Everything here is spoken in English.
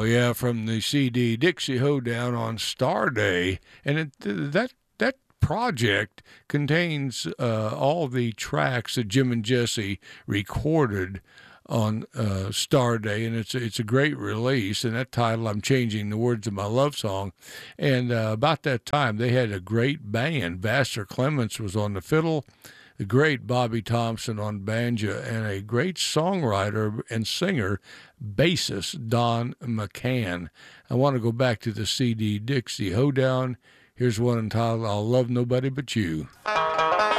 yeah, from the CD Dixie Hoedown on Star Day, and that project contains all the tracks that Jim and Jesse recorded on Star Day, and it's a great release. And that title, I'm changing the words of my love song. And about that time, they had a great band. Vassar Clements was on the fiddle, the great Bobby Thompson on banjo, and a great songwriter and singer, bassist Don McCann. I want to go back to the CD Dixie Hoedown. Here's one entitled "I'll Love Nobody But You."